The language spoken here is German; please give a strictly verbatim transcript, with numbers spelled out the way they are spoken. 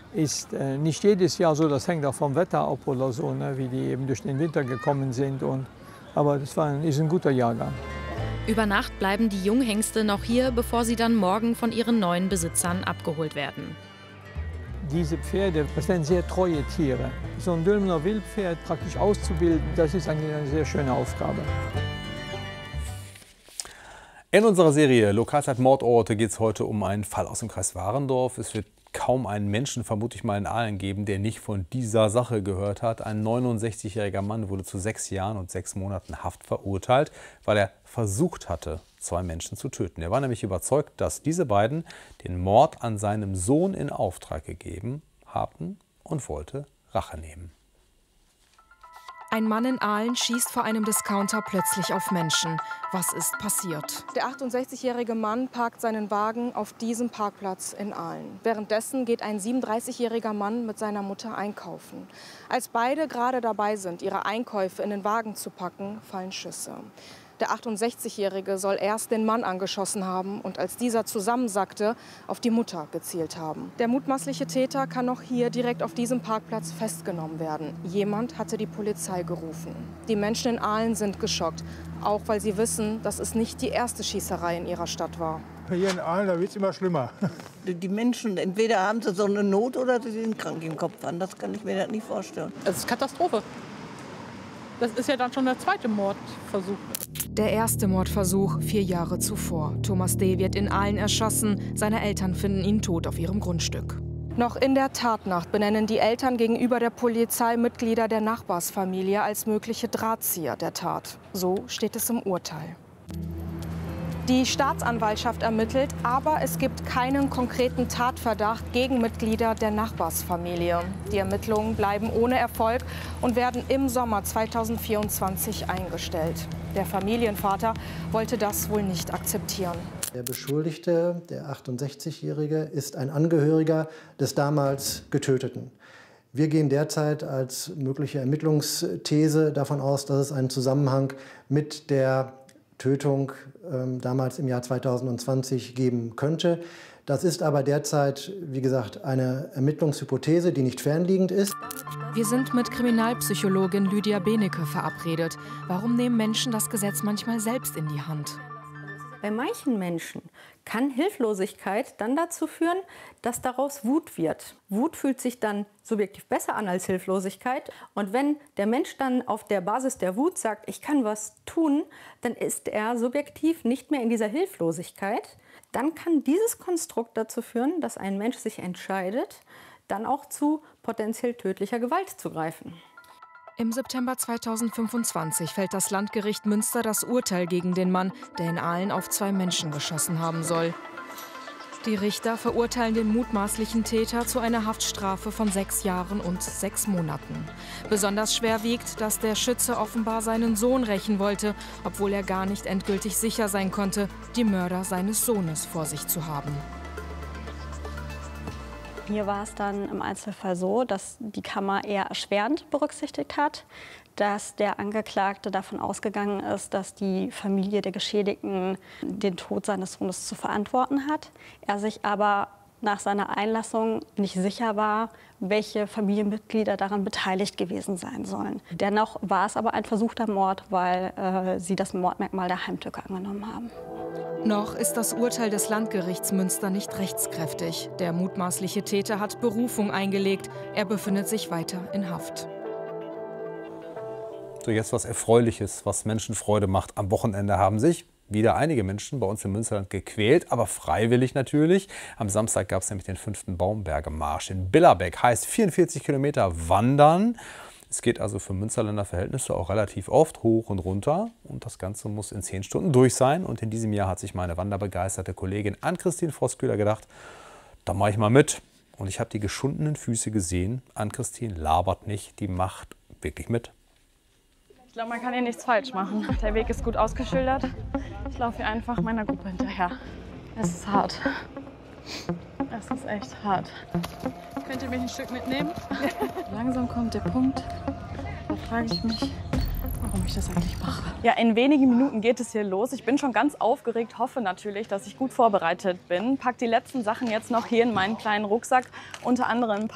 ist äh, nicht jedes Jahr so, das hängt auch vom Wetter ab oder so, ne, wie die eben durch den Winter gekommen sind. Und, aber das war ein, ist ein guter Jahrgang. Über Nacht bleiben die Junghengste noch hier, bevor sie dann morgen von ihren neuen Besitzern abgeholt werden. Diese Pferde, das sind sehr treue Tiere. So ein Dülmener Wildpferd praktisch auszubilden, das ist eigentlich eine sehr schöne Aufgabe. In unserer Serie Lokalzeit Mordorte geht es heute um einen Fall aus dem Kreis Warendorf. Es wird kaum einen Menschen, vermute ich mal, in Aalen geben, der nicht von dieser Sache gehört hat. Ein neunundsechzigjähriger Mann wurde zu sechs Jahren und sechs Monaten Haft verurteilt, weil er versucht hatte, zwei Menschen zu töten. Er war nämlich überzeugt, dass diese beiden den Mord an seinem Sohn in Auftrag gegeben haben und wollte Rache nehmen. Ein Mann in Aalen schießt vor einem Discounter plötzlich auf Menschen. Was ist passiert? Der achtundsechzigjährige Mann parkt seinen Wagen auf diesem Parkplatz in Aalen. Währenddessen geht ein siebenunddreißigjähriger Mann mit seiner Mutter einkaufen. Als beide gerade dabei sind, ihre Einkäufe in den Wagen zu packen, fallen Schüsse. Der achtundsechzigjährige soll erst den Mann angeschossen haben und als dieser zusammensackte, auf die Mutter gezielt haben. Der mutmaßliche Täter kann noch hier direkt auf diesem Parkplatz festgenommen werden. Jemand hatte die Polizei gerufen. Die Menschen in Aalen sind geschockt, auch weil sie wissen, dass es nicht die erste Schießerei in ihrer Stadt war. Hier in Aalen, da wird es immer schlimmer. Die Menschen, entweder haben sie so eine Not oder sie sind krank im Kopf. Anders kann ich mir das nicht vorstellen. Es ist Katastrophe. Das ist ja dann schon der zweite Mordversuch. Der erste Mordversuch vier Jahre zuvor. Thomas D. wird in Aalen erschossen. Seine Eltern finden ihn tot auf ihrem Grundstück. Noch in der Tatnacht benennen die Eltern gegenüber der Polizei Mitglieder der Nachbarsfamilie als mögliche Drahtzieher der Tat. So steht es im Urteil. Die Staatsanwaltschaft ermittelt, aber es gibt keinen konkreten Tatverdacht gegen Mitglieder der Nachbarsfamilie. Die Ermittlungen bleiben ohne Erfolg und werden im Sommer zweitausendvierundzwanzig eingestellt. Der Familienvater wollte das wohl nicht akzeptieren. Der Beschuldigte, der achtundsechzigjährige, ist ein Angehöriger des damals Getöteten. Wir gehen derzeit als mögliche Ermittlungsthese davon aus, dass es einen Zusammenhang mit der Tötung ähm, damals im Jahr zweitausendzwanzig geben könnte. Das ist aber derzeit, wie gesagt, eine Ermittlungshypothese, die nicht fernliegend ist. Wir sind mit Kriminalpsychologin Lydia Benecke verabredet. Warum nehmen Menschen das Gesetz manchmal selbst in die Hand? Bei manchen Menschen kann Hilflosigkeit dann dazu führen, dass daraus Wut wird. Wut fühlt sich dann subjektiv besser an als Hilflosigkeit. Und wenn der Mensch dann auf der Basis der Wut sagt, ich kann was tun, dann ist er subjektiv nicht mehr in dieser Hilflosigkeit. Dann kann dieses Konstrukt dazu führen, dass ein Mensch sich entscheidet, dann auch zu potenziell tödlicher Gewalt zu greifen. Im September zweitausendfünfundzwanzig fällt das Landgericht Münster das Urteil gegen den Mann, der in Aalen auf zwei Menschen geschossen haben soll. Die Richter verurteilen den mutmaßlichen Täter zu einer Haftstrafe von sechs Jahren und sechs Monaten. Besonders schwer wiegt, dass der Schütze offenbar seinen Sohn rächen wollte, obwohl er gar nicht endgültig sicher sein konnte, die Mörder seines Sohnes vor sich zu haben. Hier war es dann im Einzelfall so, dass die Kammer eher erschwerend berücksichtigt hat, dass der Angeklagte davon ausgegangen ist, dass die Familie der Geschädigten den Tod seines Sohnes zu verantworten hat. Er sich aber nach seiner Einlassung nicht sicher war, welche Familienmitglieder daran beteiligt gewesen sein sollen. Dennoch war es aber ein versuchter Mord, weil äh, sie das Mordmerkmal der Heimtücke angenommen haben. Noch ist das Urteil des Landgerichts Münster nicht rechtskräftig. Der mutmaßliche Täter hat Berufung eingelegt. Er befindet sich weiter in Haft. So, jetzt was Erfreuliches, was Menschen Freude macht. Am Wochenende haben sich wieder einige Menschen bei uns im Münsterland gequält, aber freiwillig natürlich. Am Samstag gab es nämlich den fünften Baumberge-Marsch in Billerbeck. Heißt vierundvierzig Kilometer wandern. Es geht also für Münsterländer Verhältnisse auch relativ oft hoch und runter. Und das Ganze muss in zehn Stunden durch sein. Und in diesem Jahr hat sich meine wanderbegeisterte Kollegin Ann-Christine Voskuehler gedacht, da mache ich mal mit. Und ich habe die geschundenen Füße gesehen. Ann-Christine labert nicht, die macht wirklich mit. Ich glaube, man kann hier nichts falsch machen. Der Weg ist gut ausgeschildert. Ich laufe hier einfach meiner Gruppe hinterher. Es ist hart. Es ist echt hart. Könnt ihr mich ein Stück mitnehmen? Langsam kommt der Punkt, da frage ich mich, warum ich das eigentlich mache. Ja, in wenigen Minuten geht es hier los. Ich bin schon ganz aufgeregt, hoffe natürlich, dass ich gut vorbereitet bin. Pack die letzten Sachen jetzt noch hier in meinen kleinen Rucksack, unter anderem